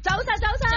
早晨，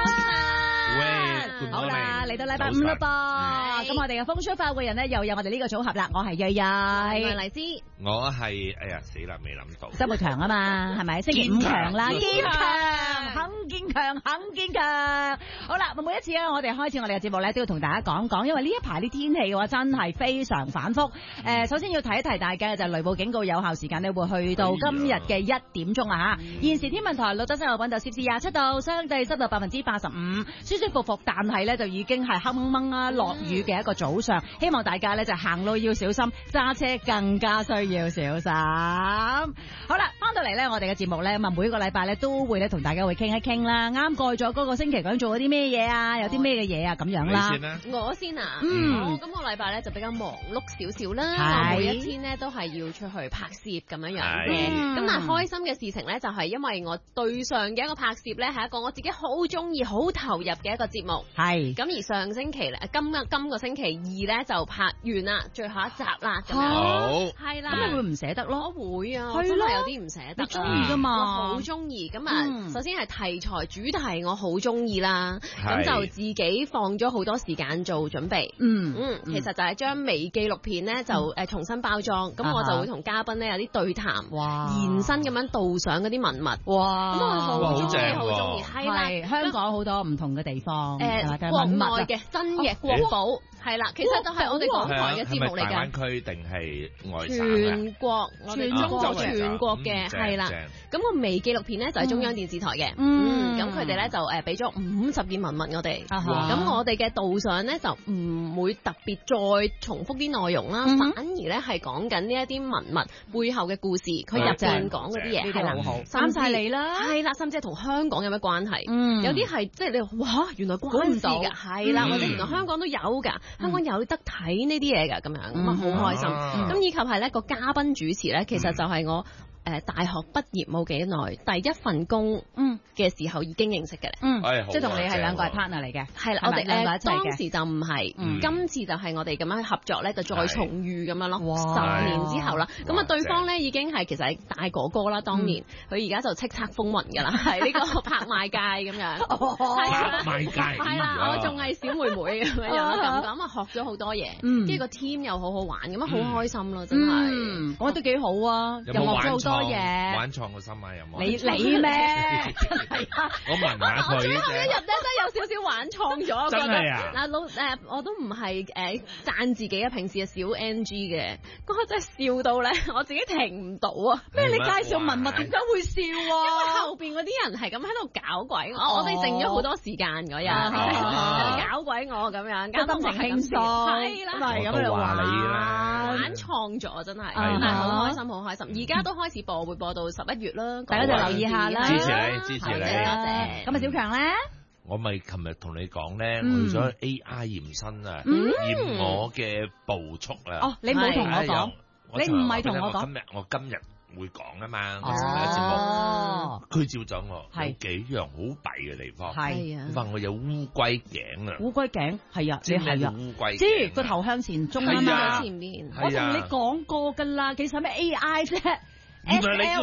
喂， 好啦，嚟到禮拜五啦噃，咁我哋嘅風騷快活人咧，又有我哋呢個組合啦，我係瑞瑞， 黎姿， 我係哎呀死啦，未諗到， 周末強啊嘛，係咪？星期五強啦，堅強，肯堅強，肯堅強。好啦，每一次咧，我哋開始我哋嘅節目咧，都要同大家講講，因為呢一排啲天氣嘅話，真係非常反覆。首先要提一提大家嘅就係雷暴警告有效時間咧，會去到今日嘅1點鐘啦嚇。現時天文台錄得室外溫度攝氏27度，相對濕度85%，舒舒服服，但係咧就已經係黑蒙蒙啊落雨嘅一個早上。希望大家咧就行路要小心，揸車更加需要小心。好啦，翻到嚟咧，我哋嘅節目咧咁啊，每個禮拜咧都會咧同大家會傾一傾啦。啱過咗嗰個星期究竟做咗啲咩嘢啊？有啲咩嘅嘢啊？咁樣啦。 我先啊，我今個禮拜咧就比較忙碌少少啦。我每一天咧都係要出去拍攝咁樣樣嘅。咁但係開心嘅事情咧就係因為我對上嘅一個拍攝咧係一個我自己好中意、好投入嘅一個節目。 係。 咁而上星期咧，今個星期二咧就拍完啦，最後一集啦。咁樣好。 係啦。 咁你會唔捨得咯？ 我會啊， 係真係有啲唔捨得。 你中意噶嘛？ 我好中意。咁啊，首先係題材主題我好中意啦。咁就自己放咗好多時間做準備。其實就係將微紀錄片咧就重新包裝。咁我就會同嘉賓咧有啲對談，延伸咁樣導賞嗰啲文物。哇！咁我好中意，好中意。係啦， 香港好多唔同嘅地方， 國內嘅真嘅國寶。係啦，其實就係我哋港台嘅節目嚟㗎。 係咪大灣區定係外省？ 全國，我哋中國全國嘅係啦。咁個微紀錄片咧就係中央電視台嘅。咁佢哋咧就俾咗50件文物我哋。咁我哋嘅導賞咧就唔會特別再重複啲內容啦，反而咧係講緊呢一啲文物背後嘅故事，佢入邊講嗰啲嘢係啦， 啱晒你啦， 係啦，甚至係同香港有咩關係？有啲係即係你哇，原來關事㗎，係啦，或者原來香港都有㗎。香港有得睇呢啲嘢㗎，咁樣咁啊好開心。咁以及係咧個嘉賓主持咧，其實就係我大學畢業冇幾耐，第一份工嘅時候已經認識嘅咧。 即係同你係兩個係 partner 嚟嘅。 係啦，我哋兩個一齊嘅。當時就唔係，今次就係我哋咁樣合作咧，就再重遇咁樣咯。10年之後啦，咁啊對方咧已經係其實係大哥哥啦，當年佢而家就叱咤風雲㗎啦，係呢個拍賣界咁樣。 拍賣界係啦，我仲係小妹妹咁樣咁啊學咗好多嘢，跟住個 team 又好好玩，咁啊好開心咯，真係。 我覺得幾好啊，又學咗好多嘢。 玩創個心啊，有冇？ 你咩？ 我問下佢。 最後一日咧都有少少玩創咗， 真係啊！ 嗱我都唔係讚自己啊，平時係少 NG 嘅，嗰個真係笑到咧，我自己停唔到啊！ 咩？你介紹文物點解會笑啊？ 因為後邊嗰啲人係咁喺度搞鬼我哋剩咗好多時間嗰日，搞鬼我咁樣， 個心情輕鬆， 係啦， 係咁嚟玩創咗真係，好開心好開心！而家都開始播，會播到11月啦， 大家就留意下啦。 支持你，多謝。 咁啊，小強咧， 我咪琴日同你講咧，我去咗 AI 驗身啊，驗我嘅步速啊。 哦，你冇同我講，你唔係同我講。 我今日會講啊嘛，節目佢照咗我，有幾樣好弊嘅地方。 係啊， 佢話我有烏龜頸啊。 烏龜頸係啊，你係啊， 烏龜知個頭向前中啊嘛， 前面。 我同你講過㗎啦，幾使咩 AI 啫？ 原來你叫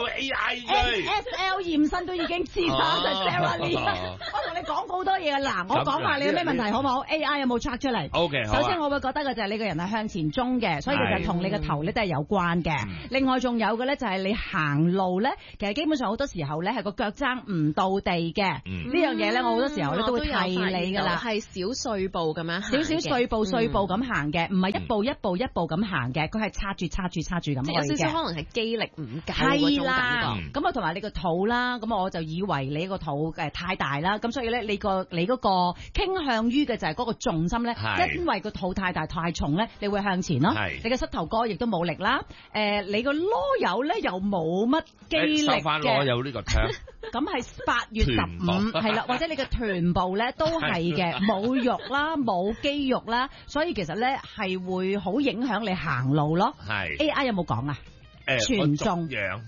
AI 驗身都已經知啦，就 Sarah Lee。我同你講好多嘢啊！嗱，我講埋你有咩問題好唔好 ？AI 有冇 check 出嚟 ？OK， 首先我會覺得嘅就係你個人係向前中嘅，所以其實同你個頭咧都係有關嘅。另外仲有嘅咧就係你行路咧，其實基本上好多時候咧係個腳踭唔到地嘅。呢樣嘢咧，我好多時候咧都會提你㗎啦。 係小碎步咁樣， 少少碎步咁行嘅，唔係一步一步咁行嘅，佢係擦住咁去嘅。 有少少可能係肌力唔夠。 係啦，咁啊同埋你個肚啦，咁我就以為你個肚太大啦，咁所以咧你嗰個傾向於嘅就係嗰個重心咧，因為個肚太大太重咧，你會向前咯，你嘅膝頭哥亦都冇力啦，你個囉柚咧又冇乜肌力嘅，收翻囉柚呢個聽， 咁係8月15係啦，或者你嘅臀部咧都係嘅，冇肉啦，冇肌肉啦，所以其實咧係會好影響你行路咯。係 AI 有冇講啊？全中樣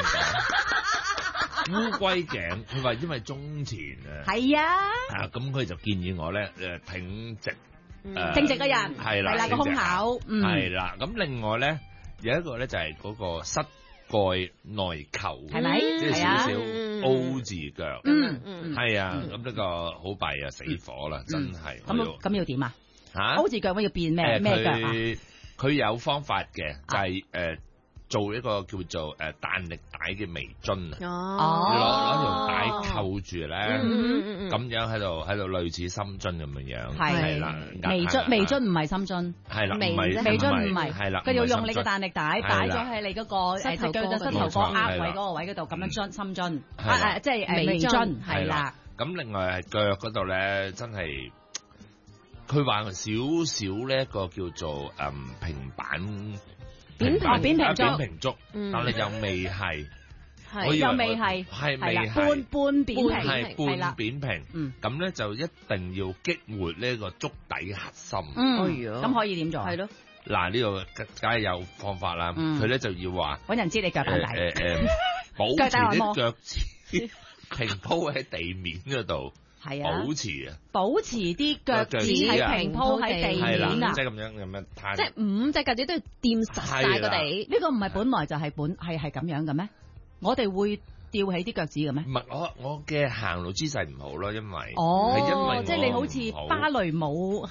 烏龜頸，佢話因為中前啊， 係啊， 咁佢就建議我咧挺直嘅人係啦個胸口， 係啦，咁另外咧有一個咧就係嗰個膝蓋內球， 係咪？ 即係少少 O 字腳，係啊，咁呢個好弊啊，死火啦，真係。 咁要點啊？ 嚇 O 字腳要變咩腳啊？ 佢有方法嘅，就係做一個叫做彈力帶嘅微樽啊，攞條帶扣住咧，咁樣喺度類似深樽咁樣，係啦。 微樽唔係深樽，係啦，微樽唔係，係啦，佢要用你個彈力帶擺咗喺你嗰個隻腳嘅膝頭哥握位嗰個位嗰度，咁樣深樽，即係微樽，係啦。 咁另外係腳嗰度咧，真係。佢話少少呢一個叫做平板扁平足，但係又未係， 又未係， 係未係半扁平， 係半扁平。咁咧就一定要激活呢個足底核心。 咁可以點做？係咯。 嗱，呢個梗係有方法啦。佢咧就要話揾人知你腳底， 保持啲腳趾平鋪喺地面嗰度。係啊，保持啲腳趾係平鋪喺地面啊， 即係咁樣攤， 即係5隻腳趾都要掂實晒個地。 呢個唔係本來就係係咁樣嘅咩？我哋會吊起啲腳趾嘅咩？ 唔係，我嘅行路姿勢唔好咯，因為即係你好似芭蕾舞，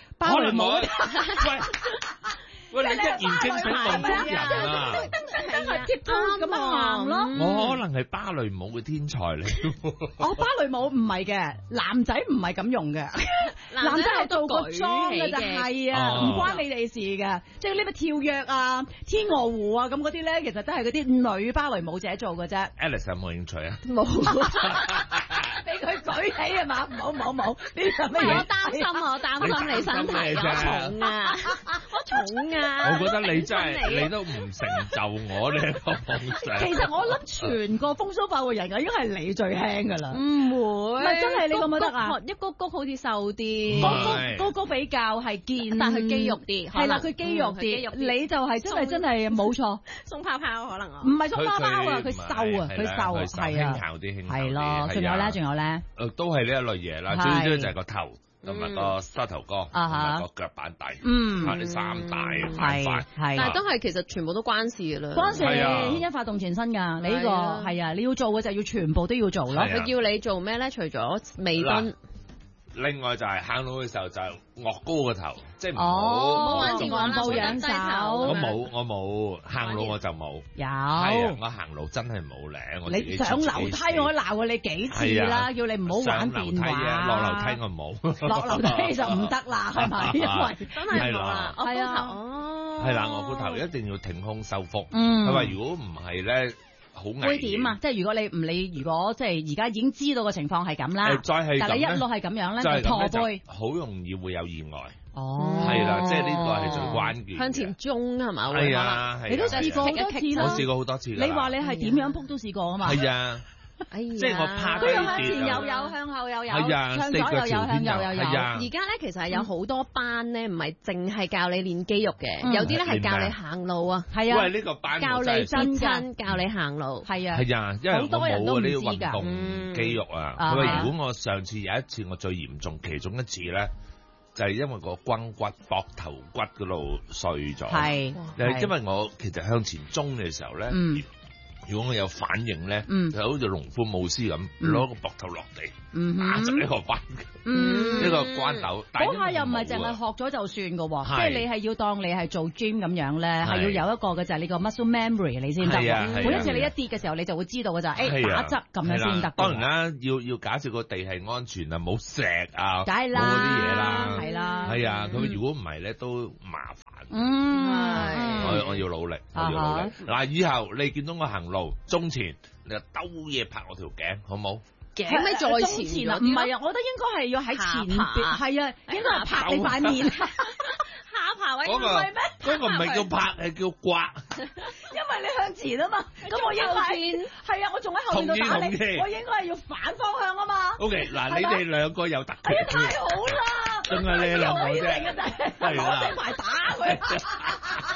喂，你一言驚醒夢中人啊！ 真係貼咁樣行咯。 我可能係芭蕾舞嘅天才嚟。 芭蕾舞唔係嘅，男仔唔係咁用嘅，男仔係做個裝嘅就係啊，唔關你哋事嘅。即係呢個跳躍啊、天鵝湖啊咁嗰啲咧，其實都係嗰啲女芭蕾舞者做嘅啫。 Alice 有冇興趣啊？ 冇，俾佢舉起係嘛？冇，呢啲咩嘢？ 我擔心你身體重啊，我重啊！ 我覺得你真係你都唔成就我呢一個夢想。 其實我諗全個風騷快活人應該係你最輕㗎啦。唔會，唔係真係你覺唔覺得啊？ 一谷谷好似瘦啲， 谷比較係健， 但係佢肌肉啲。 係啦，佢肌肉啲。你就係真係冇錯， 鬆泡泡可能唔係鬆泡泡啊，佢瘦啊，佢瘦係啊， 輕巧啲， 係咯。仲有咧， 都係呢一類嘢啦。最主要就係個頭。同埋個膝頭哥，同埋個腳板底，呢3大板塊， 但係都係其實全部都關事㗎啦。 關事，牽一髮動全身㗎。你呢個係啊，你要做嘅就要全部都要做咯。 佢叫你做咩咧？除咗微蹲。 另外就係行路嘅時候就岳高個頭，即係唔好玩自按步仰手。 我冇行路我就冇。 有係啊，我行路真係冇領。 你上樓梯我鬧過你幾次啦，叫你唔好玩電話。 落樓梯我冇。 落樓梯就唔得啦，係咪？因為真係冇啦。係啊， 係啦，我個頭一定要挺胸收腹。佢話如果唔係咧。 會點啊？即係如果如果即係而家已經知道個情況係咁啦，但係你一路係咁樣咧，就駝背， 好容易會有意外。係啦，即係呢個係最關鍵。 向前衝係嘛？ 係啊， 你都試過好多次啦。 我試過好多次。 你話你係點樣撲都試過啊嘛？ 係啊。即係我趴低跌， 向前又有，向後又有，向左又有，向右又有。 而家咧其實係有好多班咧，唔係淨係教你練肌肉嘅，有啲咧係教你行路啊。係啊， 喂，呢個班教你伸伸，教你行路。 係啊，係啊，因為我冇呢啲運動肌肉啊。佢話如果我上次有一次我最嚴重，其中一次咧就係因為個肱骨、膊頭骨嗰度碎咗。係，因為我其實向前衝嘅時候咧。如果我有反應咧，就好似龍虎武師咁，攞個膊頭落地，打直呢個關，呢個關斗。 嗰下又唔係淨係學咗就算噶喎，即係你係要當你係做 gym 咁樣咧，係要有一個嘅就係你個 muscle memory 你先得。每一次你一跌嘅時候，你就會知道嘅就係，打側咁樣先得。 當然啦，要假設個地係安全啊，冇石啊， 梗係啦， 冇嗰啲嘢啦， 係啦， 係啊。咁如果唔係咧，都麻煩。我要努力，嗱，以後你見到我行路中前，你就兜嘢拍我條頸，好冇？ 係咪在前啊？ 唔係啊，我覺得應該係要喺前邊，係啊，應該係拍你塊面。下巴位唔係咩？ 嗰個唔係叫拍，係叫刮。 因為你向前啊嘛，咁我應該係啊，我仲喺後面度打你，我應該係要反方向啊嘛。 OK，嗱，你哋兩個有特權。 太好啦！ 仲係你兩個啫， 係啦，我俾埋打佢。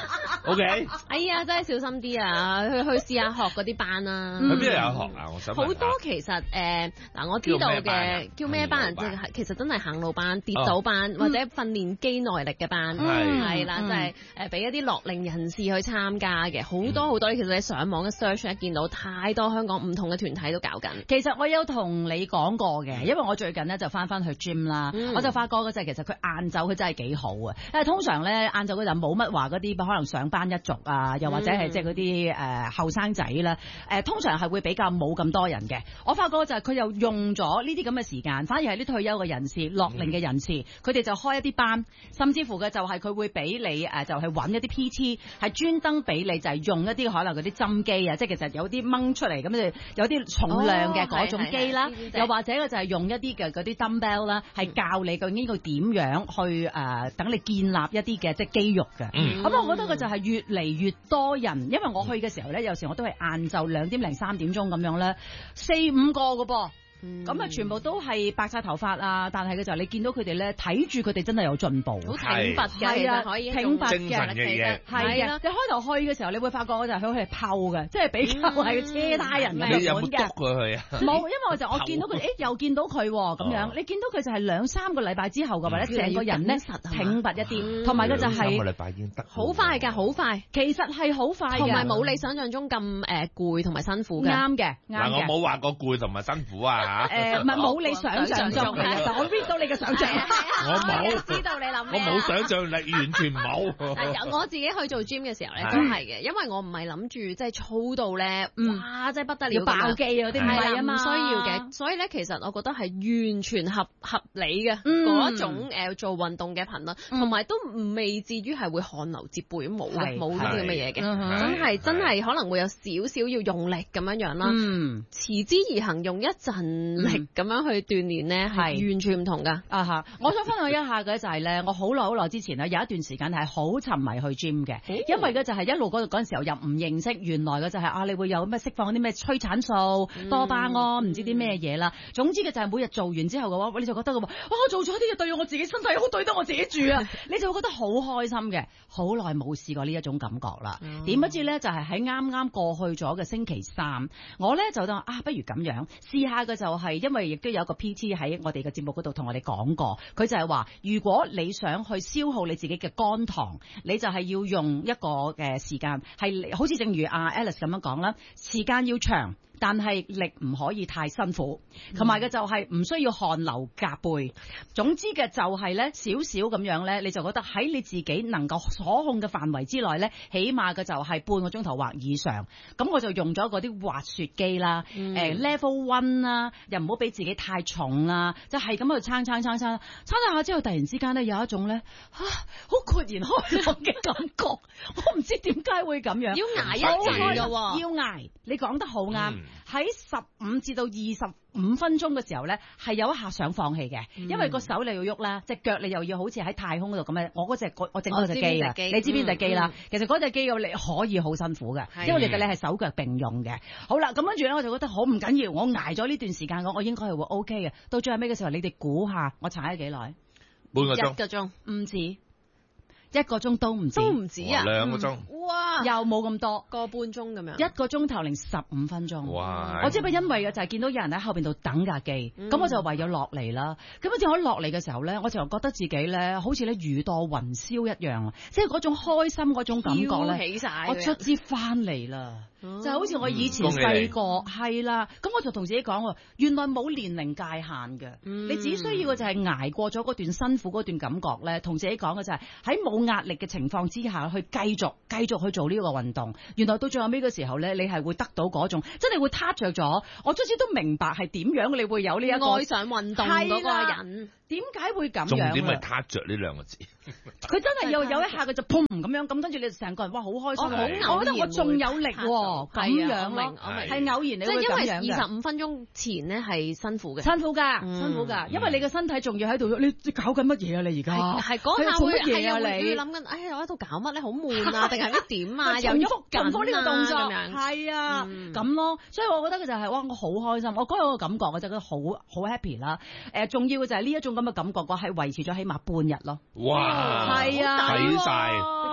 OK。 哎呀，真係小心啲啊！去試下學嗰啲班啦。 去邊度有學啊？我想好多其實嗱，我知道嘅叫咩班？即係其實真係行路班、跌倒班或者訓練肌耐力嘅班，係啦，就係俾一啲樂齡人士去參加嘅，好多好多。其實你上網嘅 search 一見到太多香港唔同嘅團體都搞緊。 其實我有同你講過嘅，因為我最近咧就翻去 gym 啦，我就發覺嗰陣其實佢晏晝佢真係幾好啊，因為通常咧晏晝嗰陣冇乜話嗰啲可能上班一族啊，又或者係即係嗰啲後生仔啦，通常係會比較冇咁多人嘅。我發覺就係佢又用咗呢啲咁嘅時間，反而係啲退休嘅人士、樂齡嘅人士，佢哋就開一啲班，甚至乎嘅就係佢會俾你就係揾一啲 PT， 係專登俾你就係用一啲可能嗰啲針機啊，即係其實有啲掹出嚟咁就有啲重量嘅嗰種機啦，又或者嘅就係用一啲嘅嗰啲 dumbbell 啦，係教你究竟呢個點樣去等你建立一啲嘅即係肌肉嘅。咁我覺得佢就係越嚟越多人，因為我去嘅時候咧，有時我都係晏晝2點零3點鐘咁樣咧，4-5個嘅噃。咁啊，全部都係白晒頭髮啊！但係嘅就係你見到佢哋咧，睇住佢哋真係有進步， 好挺拔嘅， 啊， 可以挺拔嘅， 精神嘅嘢， 係啊！你開頭去嘅時候，你會發覺我就係佢係拋嘅，即係比較係車胎人嘅。 你有冇督佢去啊？ 冇，因為我見到佢，又見到佢咁樣。你見到佢就係2-3個禮拜之後嘅話咧，成個人咧挺拔一啲，同埋佢就係 3個禮拜已經得， 好快㗎，好快。 其實係好快嘅， 同埋冇你想象中咁攰同埋辛苦嘅。 啱嘅， 嗱，我冇話過攰同埋辛苦啊。 唔係冇你想象中嘅，但我 read 到你嘅想象。 我冇知道你諗咩， 我冇想象力，完全冇。 我自己去做 gym 嘅時候咧，都係嘅，因為我唔係諗住即係操到咧，哇，真係不得了， 爆肌嗰啲唔係啊嘛， 唔需要嘅。所以咧，其實我覺得係完全合理嘅嗰種做運動嘅頻率，同埋都未至於係會汗流浹背，冇呢啲咁嘅嘢嘅，真係可能會有少少要用力咁樣樣啦。持之以恆用一陣力咁樣去鍛鍊咧，係完全唔同噶。 我想分享一下嘅就係咧，我好耐之前咧有一段時間係好沉迷去 gym 嘅，因為嘅就係一路嗰陣時候又唔認識，原來嘅就係你會有咩釋放啲咩催產素、多巴胺，唔知啲咩嘢啦。總之嘅就係每日做完之後嘅話，你就覺得嘅話，哇！我做咗啲嘢對我自己身體好，對得我自己住啊，你就會覺得好開心嘅。好耐冇試過呢一種感覺啦。點不知咧就係喺啱啱過去咗嘅星期3，我咧就當不如咁樣試下嘅就係因為亦都有一個 PT 喺我哋嘅節目嗰度同我哋講過，佢就係話如果你想去消耗你自己嘅肝糖，你就係要用一個嘅時間，係好似正如阿 Alice 咁樣講啦，時間要長，但係力唔可以太辛苦，同埋嘅就係唔需要汗流浹背。總之嘅就係咧少少咁樣咧，你就覺得喺你自己能夠所控嘅範圍之內咧，起碼嘅就係半個鐘頭或以上。咁我就用咗嗰啲滑雪機啦，level 1啦，又唔好俾自己太重啦，就係咁去撐下之後，突然之間咧有一種咧好豁然開朗嘅感覺。我唔知點解會咁樣， 要捱一陣㗎喎， 要捱。你講得好啱，喺15至到25分鐘嘅時候咧，係有一下想放棄嘅，因為個手你要喐啦，隻腳你又要好似喺太空嗰度咁樣。我整嗰隻機啊，你知邊隻機啦？其實嗰隻機你可以好辛苦嘅，因為你係手腳並用嘅。好啦，咁跟住咧我就覺得好唔緊要，我捱咗呢段時間，我應該係會 OK 嘅。到最後尾嘅時候，你哋估下我撐咗幾耐？ 半個鐘， 1個鐘， 唔止。1個鐘都唔止啊 ，2個鐘， 哇， 又冇咁多 ，1個半鐘咁樣， 1個鐘頭零15分鐘， 哇！ 我只不過因為嘅就係見到有人喺後邊度等架機，咁我就唯有落嚟啦。咁好似我落嚟嘅時候咧，我就覺得自己咧好似咧如墮雲霄一樣，即係嗰種開心嗰種感覺咧， 起晒， 我卒之翻嚟啦。就好似我以前細個係啦，咁我就同自己講，原來冇年齡界限嘅，你只需要嘅就係捱過咗嗰段辛苦嗰段感覺咧，同自己講嘅就係喺冇壓力嘅情況之下去繼續去做呢個運動。原來到最後尾嘅時候咧，你係會得到嗰種真係會 touch 着咗。我卒之都明白係點樣你會有呢一個愛上運動嗰個人。 點解會咁樣？ 重點係撻着呢兩個字。 佢真係有一下佢就砰咁樣，咁跟住你成個人哇好開心，我覺得我仲有力喎，咁樣咯，係偶然你會咁樣嘅。即係因為 25分鐘前咧係辛苦嘅， 辛苦㗎，因為你個身體仲要喺度，你搞緊乜嘢啊？你而家係嗰下會係啊？你諗緊，我喺度搞乜咧？好悶啊，定係乜點啊？又喐重複呢個動作， 咁樣係啊，咁咯。所以我覺得佢就係哇，我好開心，我嗰個感覺我就覺得好 happy 啦。重要嘅就係呢一種咁嘅感覺，我係維持咗起碼半日咯。 哇， 係啊， 睇晒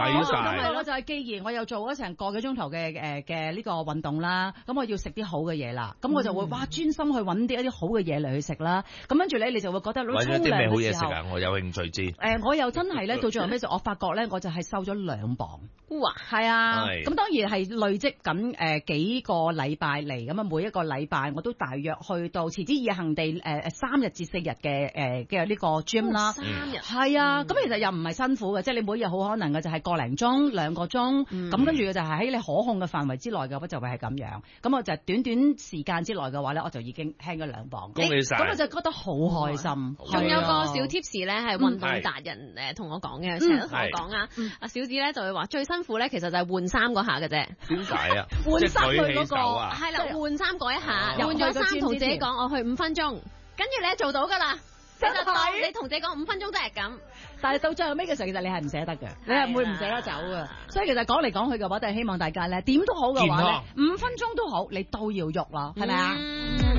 抵晒。 咁我就係既然我又做咗成個幾鐘頭嘅呢個運動啦，咁我要食啲好嘅嘢啦，咁我就會專心去揾啲一啲好嘅嘢嚟去食啦。咁跟住咧，你就會覺得揾咗啲咩好嘢食啊？我有興趣知。 我又真係咧，到最後尾就我發覺咧，我就係瘦咗2磅。 哇！ 係啊，咁當然係累積緊幾個禮拜嚟，咁啊每一個禮拜我都大約去到持之以恆地3日至4日嘅呢個 gym 啦。 3日係啊，咁其實又唔係辛苦嘅，即係你每日好可能嘅就係個零鐘2個鐘，咁跟住就係喺你可控嘅範圍之內嘅話就會係咁樣。咁我就短時間之內嘅話咧，我就已經輕咗2磅。 恭喜晒！ 咁我就覺得好開心。 仲有個小 tips 咧，係運動達人同我講嘅，成日都同我講啊。阿小子咧就會話最辛苦咧，其實就係換衫嗰下嘅啫。 點解啊？ 換衫佢嗰個係啦，換衫嗰一下，換咗衫同自己講，我去5分鐘，跟住你做到㗎啦。你同自己講5分鐘啫咁， 但係到最後尾嘅時候，其實你係唔捨得嘅，你係會唔捨得走嘅。所以其實講嚟講去嘅話，都係希望大家咧點都好嘅話咧，5分鐘都好，你都要喐咯，係咪啊？